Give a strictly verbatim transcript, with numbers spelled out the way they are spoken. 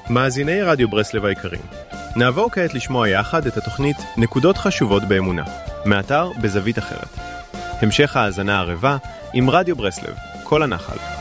מאזיני רדיו ברסלב היקרים, נעבור כעת לשמוע יחד את התוכנית נקודות חשובות באמונה, מאתר בזווית אחרת. המשך האזנה ערבה עם רדיו ברסלב, כל הנחל.